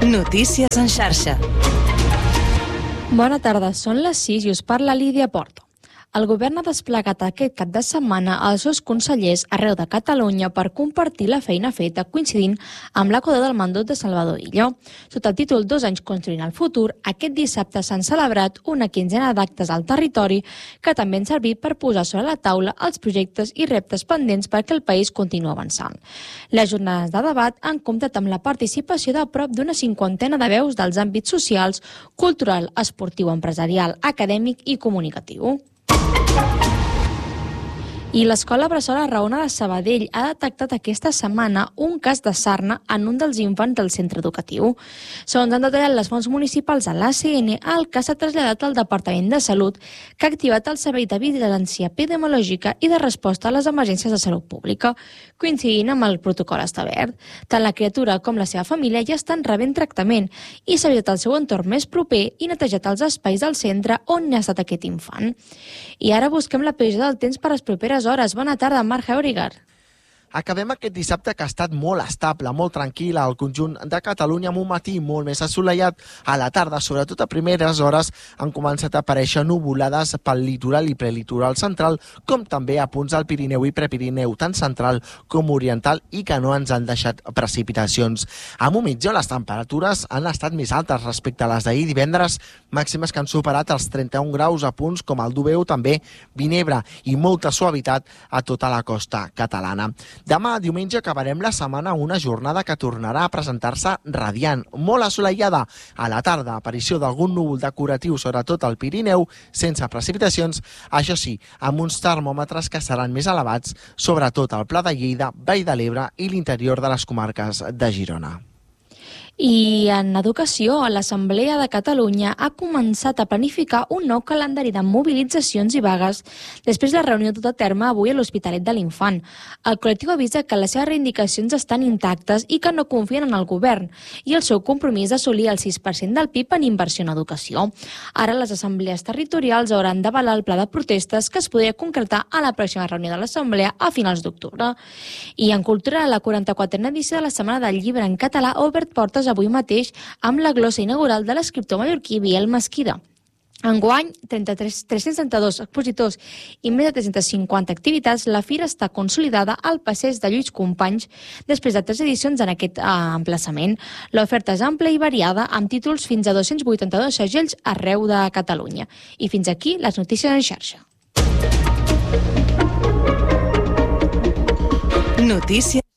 Notícies en xarxa. Bona tarda, són les 6 i us parla Lídia Porto. El govern ha desplegat aquest cap de setmana els seus consellers arreu de Catalunya per compartir la feina feta coincidint amb l'equador del mandat de Salvador Illa. Sota el títol 2 anys construint el futur, aquest dissabte s'han celebrat una quinzena d'actes al territori que també han servit per posar sobre la taula els projectes i reptes pendents perquè el país continua avançant. Les jornades de debat han comptat amb la participació de prop d'una cinquantena de veus dels àmbits socials, cultural, esportiu, empresarial, acadèmic i comunicatiu. I l'Escola Bressol Arraona de Sabadell ha detectat aquesta setmana un cas de sarna en un dels infants del centre educatiu. Segons han detallat les fonts municipals a l'ACN, el cas s'ha traslladat al Departament de Salut, que ha activat el Servei de Vigilància Epidemiològica i de Resposta a les Emergències de Salut Pública, coincidint amb el protocol establert. Tant la criatura com la seva família ja estan rebent tractament i s'ha evitat el seu entorn més proper i netejat els espais del centre on ha estat aquest infant. I ara busquem la previsió del temps per les properes hores. Bona tarda, Marc Heuriger. Acabem aquest dissabte que ha estat molt estable, molt tranquil al conjunt de Catalunya, amb un matí molt més assolellat. A la tarda, sobretot a primeres hores, han començat a aparèixer nuvolades pel litoral i prelitoral central, com també a punts del Pirineu i Prepirineu, tant central com oriental, i que no ens han deixat precipitacions. A mitja, les temperatures han estat més altes respecte a les d'ahir divendres, màximes que han superat els 31 graus a punts com el Dubeu, també Vinebre, i molta suavitat a tota la costa catalana. Demà, diumenge, acabarem la setmana amb una jornada que tornarà a presentar-se radiant, molt assolellada. A la tarda, aparició d'algun núvol decoratiu, sobretot al Pirineu, sense precipitacions, això sí, amb uns termòmetres que seran més elevats, sobretot al Pla de Lleida, Vall de l'Ebre i l'interior de les comarques de Girona. I en educació, l'Assemblea de Catalunya ha començat a planificar un nou calendari de mobilitzacions i vagues després de la reunió tota terme avui a l'Hospitalet de l'Infant. El col·lectiu avisa que les seves reivindicacions estan intactes i que no confien en el govern i el seu compromís d'assolir el 6% del PIB en inversió en educació. Ara les assemblees territorials hauran d'avalar el pla de protestes que es podria concretar a la pròxima reunió de l'Assemblea a finals d'octubre. I en cultura, la 44a edició de la Setmana del Llibre en català ha obert portes avui mateix amb la glossa inaugural de l'escriptor mallorquí Biel Mesquida. Enguany, 332 expositors i més de 350 activitats, la fira està consolidada al passeig de Lluís Companys després de 3 edicions en aquest emplaçament. L'oferta és àmplia i variada, amb títols fins a 282 segells arreu de Catalunya. I fins aquí les notícies en xarxa. Notícies